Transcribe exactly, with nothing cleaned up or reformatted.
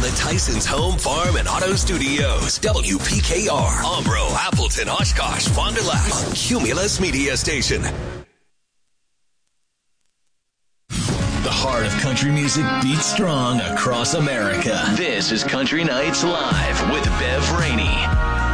the Tyson's Home, Farm, and Auto Studios. W P K R, Umbro, Appleton, Oshkosh, Fond du Lac, a Cumulus Media Station. The heart of country music beats strong across America. This is Country Nights Live with Bev Rainey.